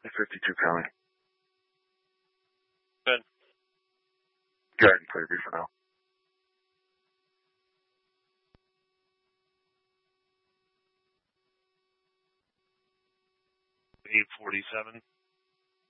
52 County. Good. Go ahead and play B for now. 847.